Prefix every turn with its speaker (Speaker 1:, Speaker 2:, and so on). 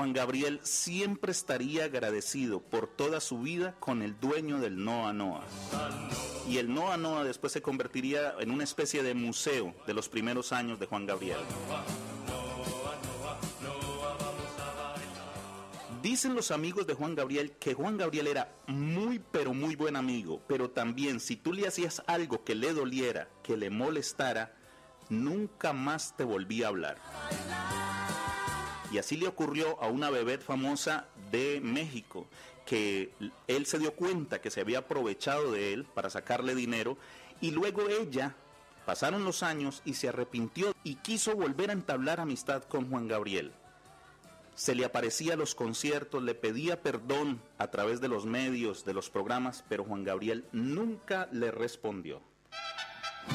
Speaker 1: Juan Gabriel siempre estaría agradecido por toda su vida con el dueño del Noa Noa. Y el Noa Noa después se convertiría en una especie de museo de los primeros años de Juan Gabriel. Dicen los amigos de Juan Gabriel que Juan Gabriel era muy pero muy buen amigo, pero también si tú le hacías algo que le doliera, que le molestara, nunca más te volvía a hablar. Y así le ocurrió a una vedette famosa de México, que él se dio cuenta que se había aprovechado de él para sacarle dinero, y luego ella, pasaron los años y se arrepintió y quiso volver a entablar amistad con Juan Gabriel. Se le aparecía a los conciertos, le pedía perdón a través de los medios, de los programas, pero Juan Gabriel nunca le respondió.